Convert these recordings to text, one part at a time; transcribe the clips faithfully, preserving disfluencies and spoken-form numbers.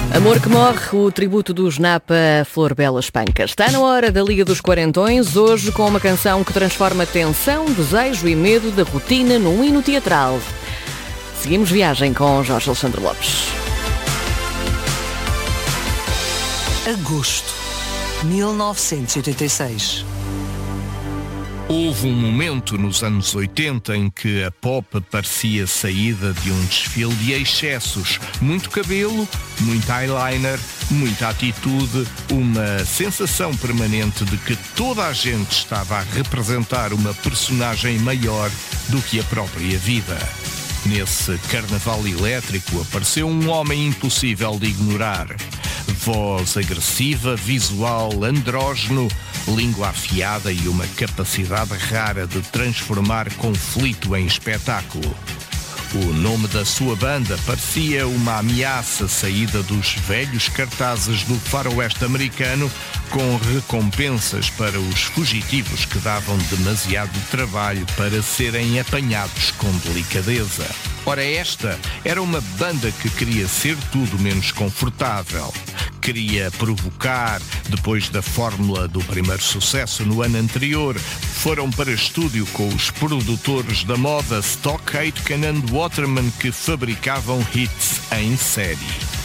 Amor que morre, o tributo do Snap a Flor Bela Espanca. Está na hora da Liga dos Quarentões, hoje com uma canção que transforma tensão, desejo e medo da rotina num hino teatral. Seguimos viagem com Jorge Alexandre Lopes. Agosto, mil novecentos e oitenta e seis. Houve um momento nos anos oitenta em que a pop parecia saída de um desfile de excessos. Muito cabelo, muito eyeliner, muita atitude, uma sensação permanente de que toda a gente estava a representar uma personagem maior do que a própria vida. Nesse carnaval elétrico apareceu um homem impossível de ignorar. Voz agressiva, visual andrógeno, língua afiada e uma capacidade rara de transformar conflito em espetáculo. O nome da sua banda parecia uma ameaça saída dos velhos cartazes do faroeste americano, com recompensas para os fugitivos que davam demasiado trabalho para serem apanhados com delicadeza. Ora, esta era uma banda que queria ser tudo menos confortável. Queria provocar, depois da fórmula do primeiro sucesso no ano anterior, foram para estúdio com os produtores da moda Stock Aitken and Waterman, que fabricavam hits em série.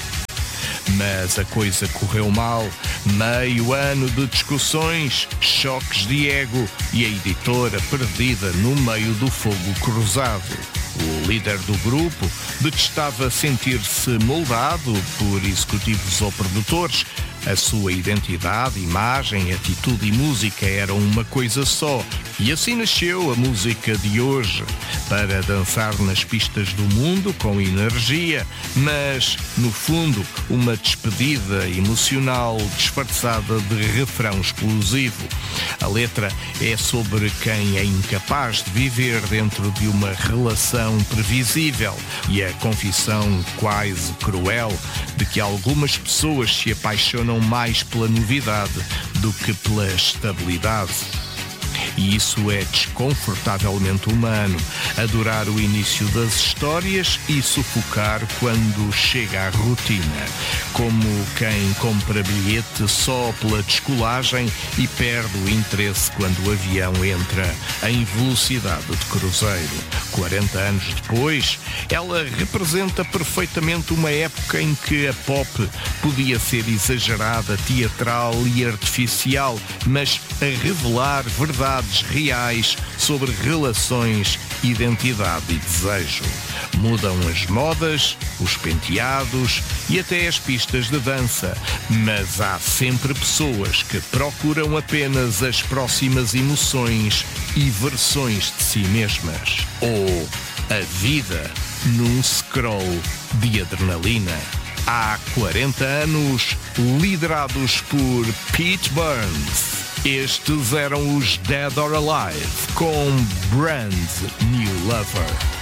Mas a coisa correu mal, meio ano de discussões, choques de ego e a editora perdida no meio do fogo cruzado. O líder do grupo detestava sentir-se moldado por executivos ou produtores. A sua identidade, imagem, atitude e música eram uma coisa só. E assim nasceu a música de hoje, para dançar nas pistas do mundo com energia, mas, no fundo, uma despedida emocional disfarçada de refrão explosivo. A letra é sobre quem é incapaz de viver dentro de uma relação previsível e a confissão quase cruel de que algumas pessoas se apaixonam mais pela novidade do que pela estabilidade. E isso é desconfortavelmente humano, adorar o início das histórias e sufocar quando chega a rotina, como quem compra bilhete só pela descolagem e perde o interesse quando o avião entra em velocidade de cruzeiro. quarenta anos depois, ela representa perfeitamente uma época em que a pop podia ser exagerada, teatral e artificial, mas a revelar verdades reais sobre relações, identidade e desejo. Mudam as modas, os penteados e até as pistas de dança, mas há sempre pessoas que procuram apenas as próximas emoções e versões de si mesmas. Ou a vida num scroll de adrenalina. Há quarenta anos, liderados por Pete Burns. Estes eram os Dead or Alive, com Brand New Lover.